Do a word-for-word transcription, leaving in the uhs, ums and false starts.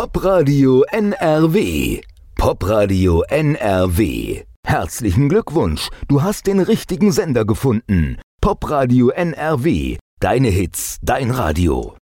Popradio N R W. Popradio N R W. Herzlichen Glückwunsch, du hast den richtigen Sender gefunden. Popradio N R W. Deine Hits, dein Radio.